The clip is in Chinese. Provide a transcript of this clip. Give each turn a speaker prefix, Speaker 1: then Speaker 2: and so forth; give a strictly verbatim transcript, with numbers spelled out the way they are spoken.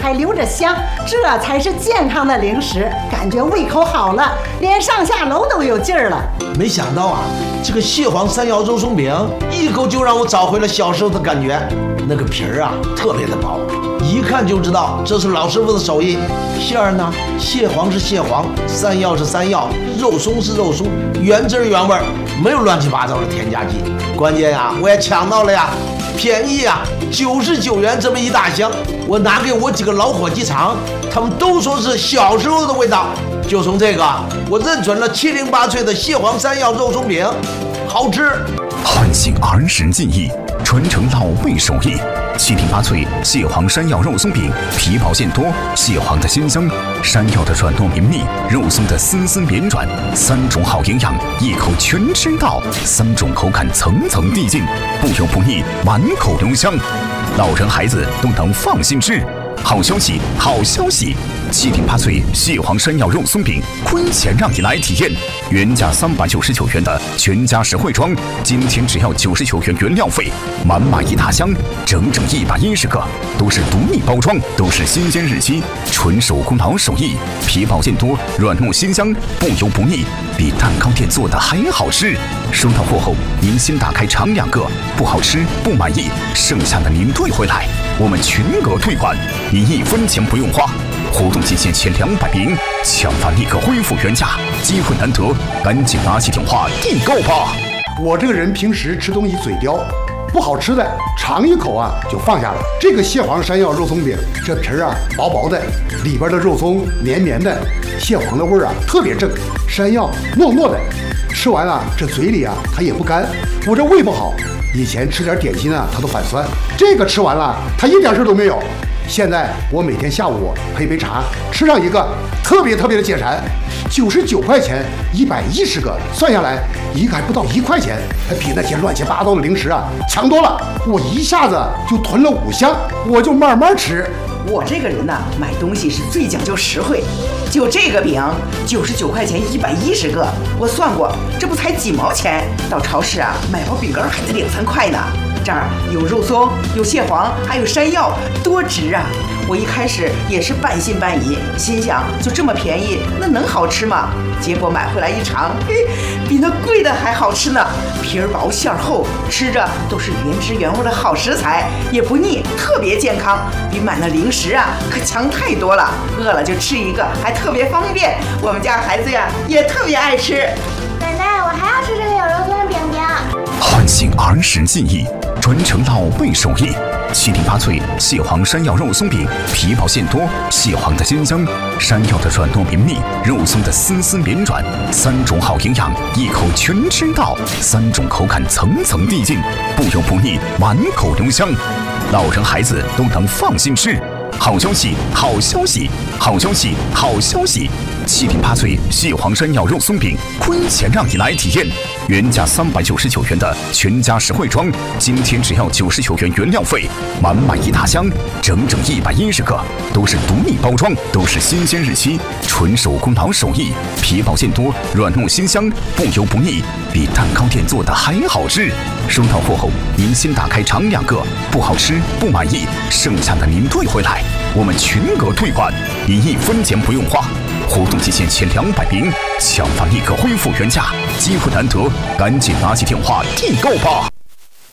Speaker 1: 还留着香，这才是健康的零食，感觉胃口好了，连上下楼都有劲儿了。
Speaker 2: 没想到啊，这个蟹黄山药肉松饼一口就让我找回了小时候的感觉，那个皮儿啊特别的薄，一看就知道这是老师傅的手艺。馅儿呢，蟹黄是蟹黄，山药是山药，肉松是肉松，原汁原味，没有乱七八糟的添加剂。关键呀，我也抢到了呀，便宜呀，九十九元这么一大箱，我拿给我几个老伙计尝，他们都说是小时候的味道。就从这个，我认准了七零八脆的蟹黄山药肉松饼，好吃。
Speaker 3: 唤醒儿时记忆，传承老辈手艺。七零八脆蟹黄山药肉松饼，皮薄馅多，蟹黄的鲜香，山药的软糯绵密，肉松的丝丝绵软，三种好营养，一口全吃到，三种口感层层递进，不油不腻，满口留香，老人孩子都能放心吃。好消息，好消息！七零八脆蟹黄山药肉松饼，亏钱让你来体验。原价三百九十九元的全家实惠装，今天只要九十九元原料费，满满一大箱，整整一百一十个，都是独立包装，都是新鲜日期，纯手工老手艺，皮薄馅多，软糯鲜香，不油不腻，比蛋糕店做的还好吃。收到货后，您先打开尝两个，不好吃不满意，剩下的您退回来，我们全额退款，您一分钱不用花。活动期限前两百名，抢发立刻恢复原价，机会难得，赶紧拿起电话订购吧！
Speaker 4: 我这个人平时吃东西嘴刁，不好吃的尝一口啊就放下了。这个蟹黄山药肉松饼，这皮儿啊薄薄的，里边的肉松绵绵的，蟹黄的味儿啊特别正，山药糯糯的，吃完啊这嘴里啊它也不干。我这胃不好，以前吃点点心啊它都反酸，这个吃完了它一点事都没有。现在我每天下午配杯茶，吃上一个，特别特别的解馋。九十九块钱，一百一十个，算下来一个还不到一块钱，还比那些乱七八糟的零食啊强多了。我一下子就囤了五箱，我就慢慢吃。
Speaker 5: 我这个人呢，买东西是最讲究实惠。就这个饼，九十九块钱一百一十个，我算过，这不才几毛钱？到超市啊，买包饼干还得两三块呢。这儿有肉松，有蟹黄，还有山药，多值啊！我一开始也是半信半疑，心想就这么便宜，那能好吃吗？结果买回来一尝，嘿，比那贵的还好吃呢！皮儿薄馅儿厚，吃着都是原汁原味的好食材，也不腻，特别健康，比买那零食啊可强太多了。饿了就吃一个，还特别方便。我们家孩子呀也特别爱吃。
Speaker 6: 奶奶，我还要吃这个有肉松的饼饼。
Speaker 3: 唤醒儿时记忆，传承老辈手艺。七零八脆蟹黄山药肉松饼，皮薄馅多，蟹黄的鲜香，山药的软糯绵密，肉松的丝丝绵软，三种好营养，一口全吃到，三种口感层层递进，不油不腻，满口留香，老人孩子都能放心吃。好消息，好消息，好消息，好消息！七零八脆蟹黄山药肉松饼，亏钱让你来体验。原价三百九十九元的全家实惠装，今天只要九十九元原料费，满满一大箱，整整一百一十个，都是独立包装，都是新鲜日期，纯手工老手艺，皮薄馅多，软糯鲜香，不油不腻，比蛋糕店做的还好吃。收到货后，您先打开尝两个，不好吃不满意，剩下的您退回来，我们全额退款，您一分钱不用花。活动期限前两百名，抢发立刻恢复原价，机会难得，赶紧拿起电话订购吧！